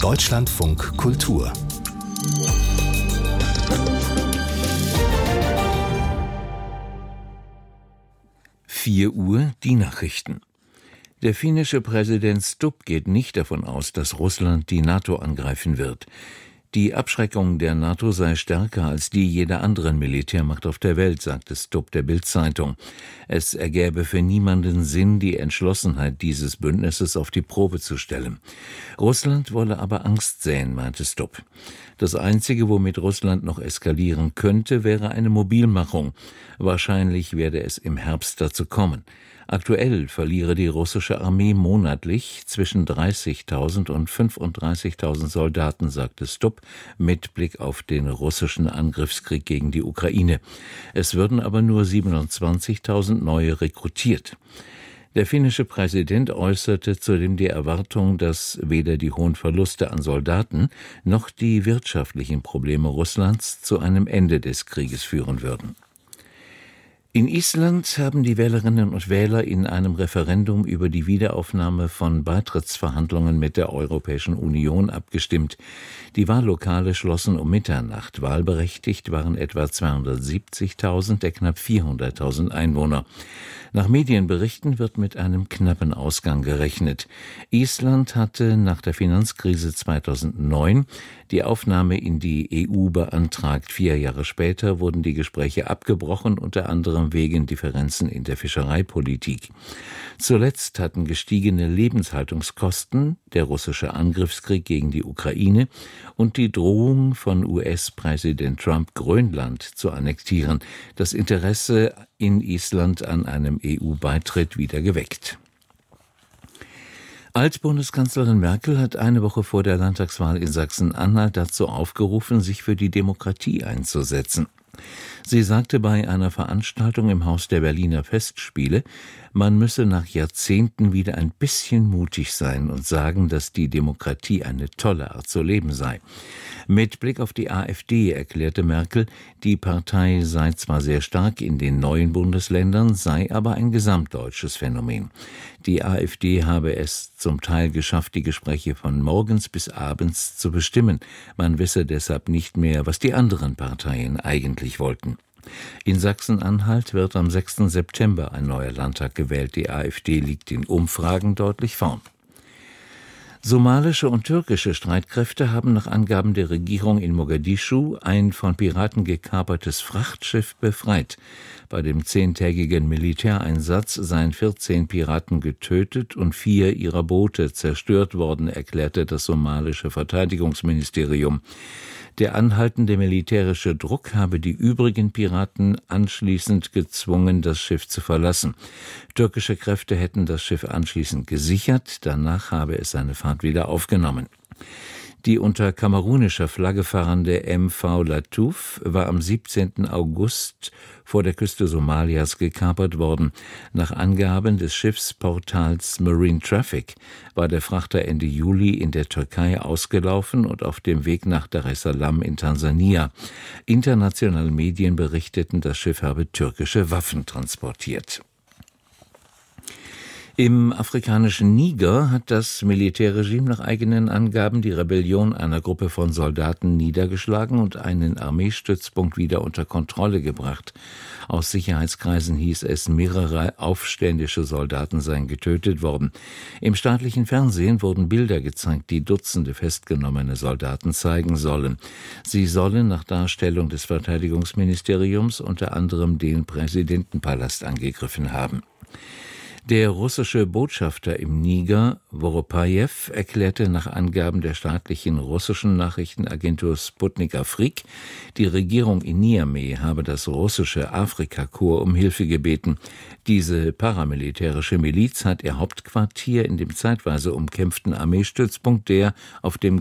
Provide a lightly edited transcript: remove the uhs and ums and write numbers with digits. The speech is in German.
Deutschlandfunk Kultur 4 Uhr, die Nachrichten. Der finnische Präsident Stubb geht nicht davon aus, dass Russland die NATO angreifen wird. Die Abschreckung der NATO sei stärker als die jeder anderen Militärmacht auf der Welt, sagte Stubb der Bild-Zeitung. Es ergäbe für niemanden Sinn, die Entschlossenheit dieses Bündnisses auf die Probe zu stellen. Russland wolle aber Angst säen, meinte Stubb. Das Einzige, womit Russland noch eskalieren könnte, wäre eine Mobilmachung. Wahrscheinlich werde es im Herbst dazu kommen. Aktuell verliere die russische Armee monatlich zwischen 30.000 und 35.000 Soldaten, sagte Stubb, mit Blick auf den russischen Angriffskrieg gegen die Ukraine. Es würden aber nur 27.000 neue rekrutiert. Der finnische Präsident äußerte zudem die Erwartung, dass weder die hohen Verluste an Soldaten noch die wirtschaftlichen Probleme Russlands zu einem Ende des Krieges führen würden. In Island haben die Wählerinnen und Wähler in einem Referendum über die Wiederaufnahme von Beitrittsverhandlungen mit der Europäischen Union abgestimmt. Die Wahllokale schlossen um Mitternacht. Wahlberechtigt waren etwa 270.000 der knapp 400.000 Einwohner. Nach Medienberichten wird mit einem knappen Ausgang gerechnet. Island hatte nach der Finanzkrise 2009 die Aufnahme in die EU beantragt. 4 Jahre später wurden die Gespräche abgebrochen, unter anderem wegen Differenzen in der Fischereipolitik. Zuletzt hatten gestiegene Lebenshaltungskosten, der russische Angriffskrieg gegen die Ukraine und die Drohung von US-Präsident Trump, Grönland zu annektieren, das Interesse in Island an einem EU-Beitritt wieder geweckt. Altbundeskanzlerin Merkel hat eine Woche vor der Landtagswahl in Sachsen-Anhalt dazu aufgerufen, sich für die Demokratie einzusetzen. Sie sagte bei einer Veranstaltung im Haus der Berliner Festspiele, man müsse nach Jahrzehnten wieder ein bisschen mutig sein und sagen, dass die Demokratie eine tolle Art zu leben sei. Mit Blick auf die AfD erklärte Merkel, die Partei sei zwar sehr stark in den neuen Bundesländern, sei aber ein gesamtdeutsches Phänomen. Die AfD habe es zum Teil geschafft, die Gespräche von morgens bis abends zu bestimmen. Man wisse deshalb nicht mehr, was die anderen Parteien eigentlich wollten. In Sachsen-Anhalt wird am 6. September ein neuer Landtag gewählt. Die AfD liegt in Umfragen deutlich vorn. Somalische und türkische Streitkräfte haben nach Angaben der Regierung in Mogadischu ein von Piraten gekapertes Frachtschiff befreit. Bei dem 10-tägigen Militäreinsatz seien 14 Piraten getötet und 4 ihrer Boote zerstört worden, erklärte das somalische Verteidigungsministerium. Der anhaltende militärische Druck habe die übrigen Piraten anschließend gezwungen, das Schiff zu verlassen. Türkische Kräfte hätten das Schiff anschließend gesichert, danach habe es seine Fahrt wieder aufgenommen. Die unter kamerunischer Flagge fahrende MV Latouf war am 17. August vor der Küste Somalias gekapert worden. Nach Angaben des Schiffsportals Marine Traffic war der Frachter Ende Juli in der Türkei ausgelaufen und auf dem Weg nach Dar es Salaam in Tansania. Internationale Medien berichteten, das Schiff habe türkische Waffen transportiert. Im afrikanischen Niger hat das Militärregime nach eigenen Angaben die Rebellion einer Gruppe von Soldaten niedergeschlagen und einen Armeestützpunkt wieder unter Kontrolle gebracht. Aus Sicherheitskreisen hieß es, mehrere aufständische Soldaten seien getötet worden. Im staatlichen Fernsehen wurden Bilder gezeigt, die Dutzende festgenommene Soldaten zeigen sollen. Sie sollen nach Darstellung des Verteidigungsministeriums unter anderem den Präsidentenpalast angegriffen haben. Der russische Botschafter im Niger, Voropajew, erklärte nach Angaben der staatlichen russischen Nachrichtenagentur Sputnik Afrik, die Regierung in Niamey habe das russische Afrikakorps um Hilfe gebeten. Diese paramilitärische Miliz hat ihr Hauptquartier in dem zeitweise umkämpften Armeestützpunkt, der auf dem